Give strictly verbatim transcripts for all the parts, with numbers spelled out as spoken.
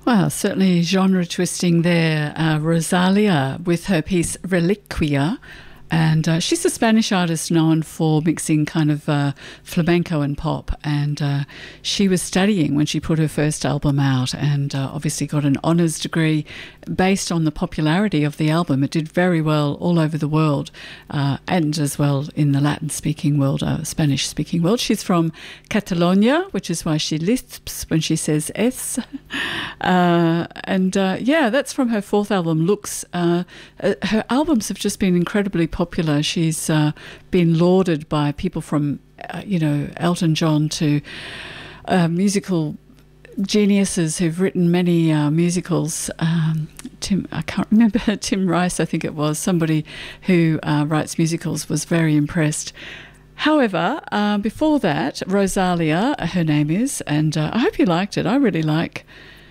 Well, certainly genre twisting there. Uh, Rosalia with her piece Reliquia. And uh, she's a Spanish artist known for mixing kind of uh, flamenco and pop. And uh, she was studying when she put her first album out, and uh, obviously got an honours degree based on the popularity of the album. It did very well all over the world, uh, and as well in the Latin-speaking world, uh, Spanish-speaking world. She's from Catalonia, which is why she lisps when she says S. Uh, and uh, yeah, that's from her fourth album, Looks. Uh, uh, her albums have just been incredibly popular. She's uh, been lauded by people from, uh, you know, Elton John to uh, musical geniuses who've written many uh, musicals. Um, Tim, I can't remember, Tim Rice, I think it was, somebody who uh, writes musicals was very impressed. However, uh, before that, Rosalia, her name is, and uh, I hope you liked it. I really like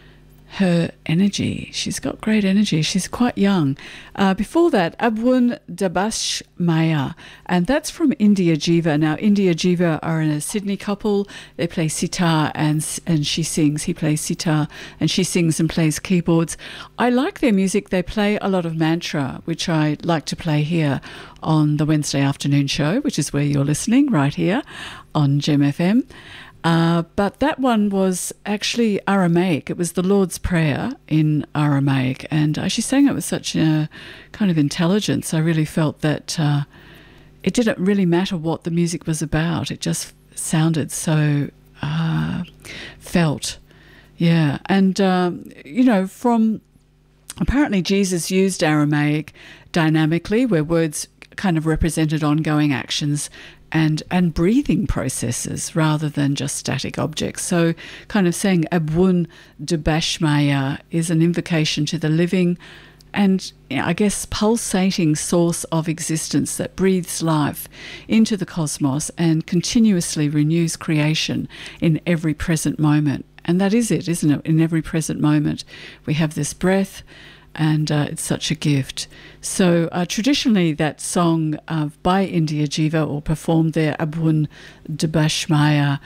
her energy. She's got great energy. She's quite young. Uh, before that, Abwun Dabash Maya, and that's from India Jiva. Now, India Jiva are a Sydney couple. They play sitar and and she sings. He plays sitar and she sings and plays keyboards. I like their music. They play a lot of mantra, which I like to play here on the Wednesday afternoon show, which is where you're listening, right here on Gem F M. Uh, but that one was actually Aramaic. It was the Lord's Prayer in Aramaic, and uh, she sang it with such a kind of intelligence. I really felt that uh, it didn't really matter what the music was about. It just sounded so uh, felt. Yeah, and, um, you know, from apparently Jesus used Aramaic dynamically, where words kind of represented ongoing actions and and breathing processes rather than just static objects. So kind of saying Abwun Dubashmaya is an invocation to the living and, you know, I guess pulsating source of existence that breathes life into the cosmos and continuously renews creation in every present moment. And that is it, isn't it? In every present moment we have this breath, and uh, it's such a gift. So uh, traditionally that song uh, by India Jiva, or performed there, Abwun Dubashmaya,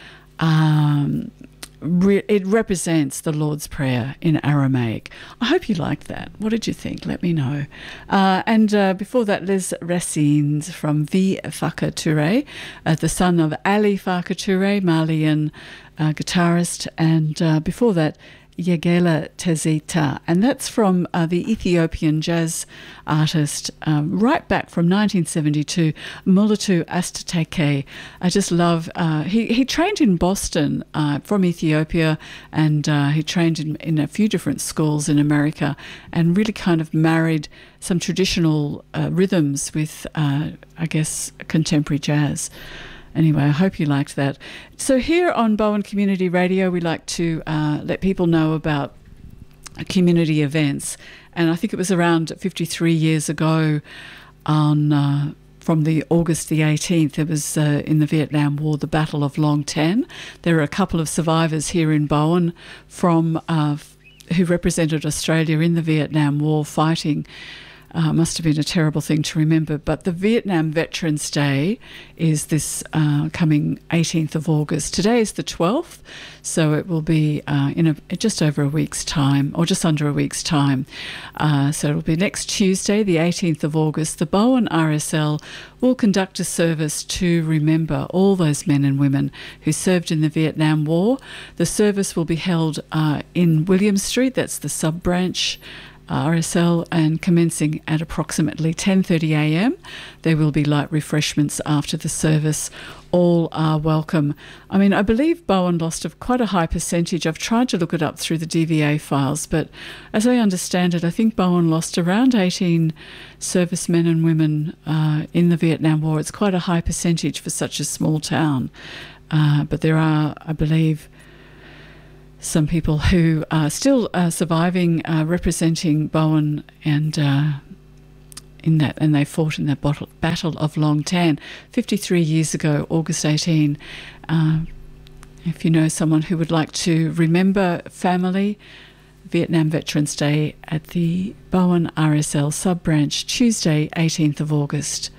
um, re- it represents the Lord's Prayer in Aramaic. I hope you liked that. What did you think? Let me know. Uh, and uh, before that, Les Racines from V. Farka Touré, uh, the son of Ali Farka Touré, Malian uh, guitarist. And uh, before that, Yegela Tezita, and that's from uh, the Ethiopian jazz artist um, right back from nineteen seventy-two, Mulatu Astateke. I just love, uh, he, he trained in Boston uh, from Ethiopia, and uh, he trained in, in a few different schools in America, and really kind of married some traditional uh, rhythms with, uh, I guess, contemporary jazz. Anyway, I hope you liked that. So here on Bowen Community Radio, we like to uh, let people know about community events. And I think it was around fifty-three years ago, on uh, from the August the eighteenth, there was uh, in the Vietnam War, the Battle of Long Tan. There are a couple of survivors here in Bowen from uh, who represented Australia in the Vietnam War fighting. Uh, must have been a terrible thing to remember. But the Vietnam Veterans Day is this uh, coming eighteenth of August. Today is the twelfth, so it will be uh, in a, just over a week's time, or just under a week's time. Uh, so it will be next Tuesday, the eighteenth of August. The Bowen R S L will conduct a service to remember all those men and women who served in the Vietnam War. The service will be held uh, in William Street, that's the sub-branch R S L, and commencing at approximately ten thirty a m. There will be light refreshments after the service. All are welcome. I mean, I believe Bowen lost a, quite a high percentage. I've tried to look it up through the D V A files, but as I understand it, I think Bowen lost around eighteen servicemen and women uh, in the Vietnam War. It's quite a high percentage for such a small town. Uh, but there are, I believe, some people who are still uh, surviving, uh, representing Bowen, and uh, in that, and they fought in the battle, battle of Long Tan fifty-three years ago, August eighteenth. Uh, if you know someone who would like to remember family, Vietnam Veterans Day at the Bowen R S L sub-branch, Tuesday, eighteenth of August.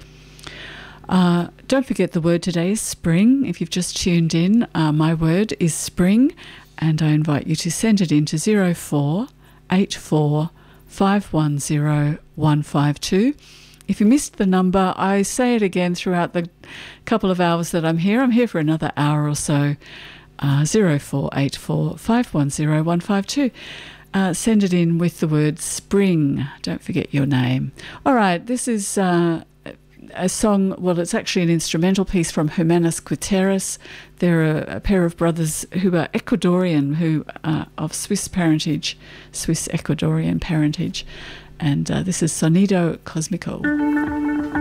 Uh, don't forget the word today is spring. If you've just tuned in, uh, my word is spring. and I invite you to send it in to zero four eight four five one zero one five two. If you missed the number, I say it again throughout the couple of hours that I'm here. I'm here for another hour or so. Uh, zero four eight four five one zero one five two. Uh, send it in with the word spring. Don't forget your name. All right, this is uh, a song, well, it's actually an instrumental piece from Hermanos Guterres. They're a, a pair of brothers who are Ecuadorian, who are of Swiss parentage, Swiss Ecuadorian parentage. And uh, this is Sonido Cosmico.